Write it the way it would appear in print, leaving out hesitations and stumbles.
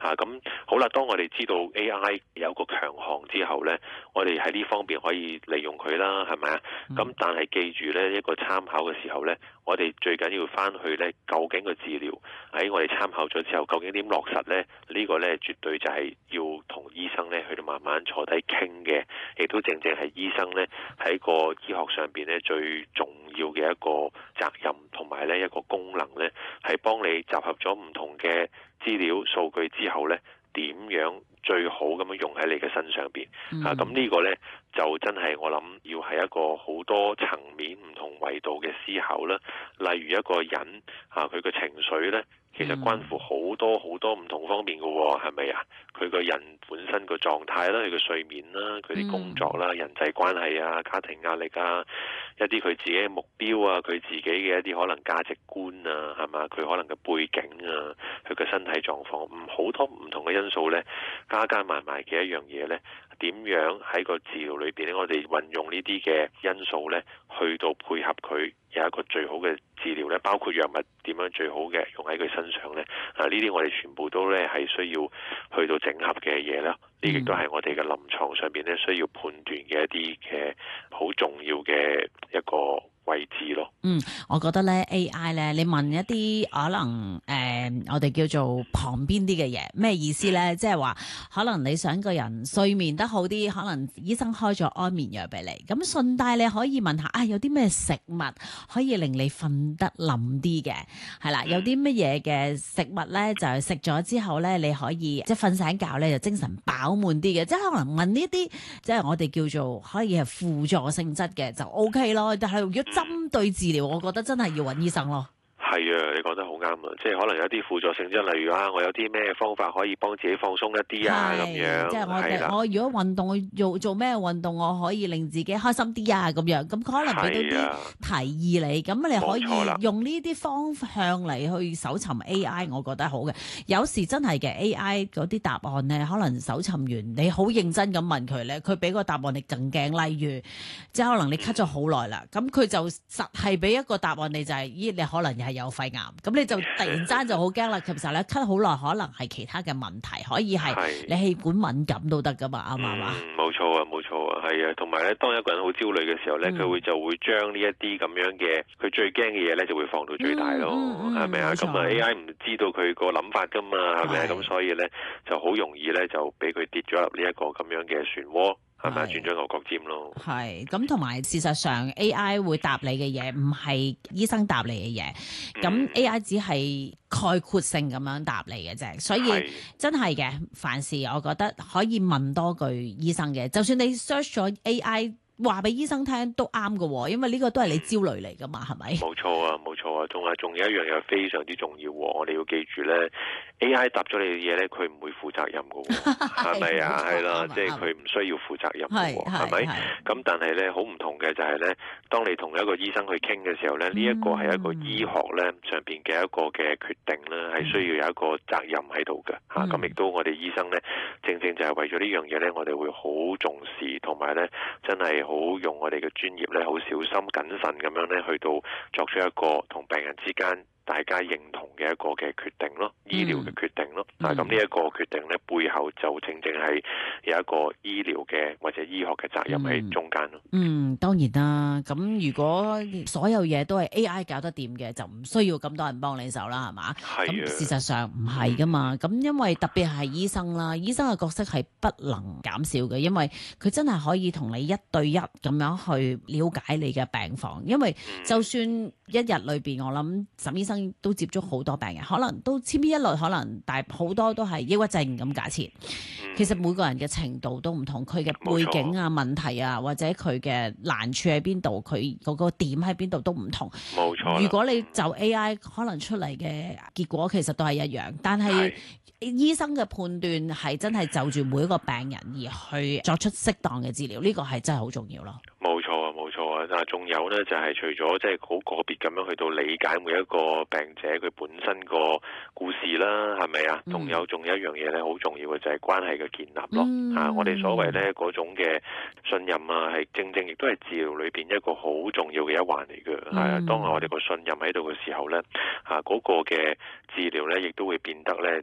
咁好啦，當我哋知道 AI 有個強項之後呢，我哋喺呢方面可以利用佢啦，係咪啊？咁但係記住呢，一個參考嘅時候呢，我哋最緊要翻去呢，究竟個治療喺我哋參考咗之後，究竟點落實呢？呢個呢，絕對就係要同醫生呢去到慢慢坐低傾嘅，亦都正正係醫生呢喺個醫學上邊呢最重要嘅一個責任同埋呢一個功能呢，係幫你集合咗唔同嘅資料數據之後呢，點樣最好咁樣用喺你嘅身上邊。咁呢個呢，就真係我諗要係一個好多層面唔同維度嘅思考啦。例如一個人佢嘅情緒呢，其實關乎好多好多唔同方面嘅喎，係咪啊？佢個人本身個狀態啦，佢嘅睡眠啦，佢啲工作啦，人際關係啊，家庭壓力啊，一啲佢自己嘅目標啊，佢自己嘅一啲可能價值觀啊，係嘛？佢可能嘅背景啊，佢嘅身體狀況，好多唔同嘅因素呢，加埋嘅一樣嘢呢，點樣喺個治療裏邊呢，我哋運用呢啲嘅因素呢，去到配合佢有一個最好嘅治療呢，包括藥物點樣最好嘅用喺佢身上呢。呢啲我哋全部都呢係需要去到整合嘅嘢啦。呢亦都係我哋嘅臨床上邊呢需要判斷嘅一啲嘅好重要嘅一個位置咯。 我覺得咧 AI 咧，你問一啲可能我哋叫做旁邊啲嘅嘢，咩意思咧？即係話可能你想個人睡眠得好啲，可能醫生開咗安眠藥俾你，咁順帶你可以問下有啲咩食物可以令你瞓得冧啲嘅，係啦，有啲乜嘢嘅食物咧就係食咗之後咧，你可以即係瞓醒覺咧就精神飽滿啲嘅，即係可能問呢啲即係我哋叫做可以係輔助性質嘅就 OK 咯，但係如果針對治療，我覺得真係要揾醫生咯。 係啊，你講得好啱啊！即係可能有啲輔助性質，例如我有啲咩方法可以幫自己放鬆一啲啊咁樣。 即係我如果運動，我做咩運動，我可以令自己開心啲啊咁樣。咁可能俾到啲提議你，咁你可以用呢啲方向嚟去搜尋 AI，我覺得好嘅。有時真係嘅 AI 嗰啲答案咧，可能搜尋完你好認真咁問佢咧，佢俾個答案你更驚。例如，即係可能你咳咗好耐啦，咁佢就實係俾一個答案你就係，你可能又係有肺癌，咁你就突然間就好驚啦。其實咧咳好耐，可能係其他嘅問題，可以係你氣管敏感都得噶嘛，啱唔啱啊？ 冇錯啊，冇錯啊，係啊。同埋咧，當一個人好焦慮嘅時候咧，佢就會將呢一啲咁樣嘅佢最驚嘅嘢咧，就會放到最大咯，係咪啊？咁啊 AI 唔知道佢個諗法噶嘛，係咪？咁所以咧就好容易咧就俾佢跌咗入呢一個咁樣嘅漩渦。係咪轉咗牛角尖咯？係咁，同埋事實上 AI 會答你嘅嘢，唔係醫生答你嘅嘢。咁 AI 只係概括性咁樣答你嘅啫，所以真係嘅，凡事我覺得可以問多句醫生嘅。就算你 search 咗 AI，話俾醫生聽都啱㗎，因為呢個都係你焦慮嚟噶嘛，係咪？ 冇錯啊，冇錯啊，仲有一樣嘢非常之重要，我哋要記住咧 ，AI 答咗你嘅嘢咧，佢唔會負責任㗎，係咪啊？係啦，即係佢唔需要負責任㗎，係咪？咁但係咧，好唔同嘅就係咧，當你同一個醫生去傾嘅時候咧，呢一個係一個醫學咧上邊嘅一個嘅決定咧，係需要有一個責任喺度嘅嚇。咁亦都我哋醫生咧，正正就係為咗呢樣嘢咧，我哋會好重視，同埋咧真係好用我哋嘅專業咧，好小心謹慎咁樣咧，去到作出一個同病人之間大家認同嘅一個嘅決定咯，醫療嘅決定咯。咁呢一個決定咧，背後就正正係有一個醫療嘅或者醫學嘅責任喺中間咯。 當然啦。咁如果所有嘢都係 AI 搞得掂嘅，就唔需要咁多人幫你手啦，係嘛？咁事實上唔係噶嘛。咁因為特別係醫生啦，醫生嘅角色係不能減少嘅，因為佢真係可以同你一對一咁樣去了解你嘅病況。因為就算一日裏邊，我諗沈醫生都接觸好多病人，可能都千篇一律，可能但好多都係抑鬱症咁假設。其實每個人嘅程度都唔同，佢嘅背景啊、問題啊，或者佢嘅難處喺邊度，佢嗰個點喺邊度都唔同。 冇錯。 如果你就 AI 可能出嚟嘅結果其實都係一樣，但係醫生嘅判斷係真係就住每一個病人而去作出適當嘅治療，呢個係真係好重要咯。 冇錯啊，冇錯啊！但係仲有呢，就係除咗即係好個別咁樣去到理解每一個病者佢本身個故事啦，係咪啊？仲有一樣嘢咧，好重要嘅就係關係嘅建立咯。我哋所謂咧嗰種嘅信任啊，係正正亦都係治療裏邊一個好重要嘅一環嚟嘅。係當我哋個信任喺度嘅時候咧，嗰個嘅治療咧亦都會變得咧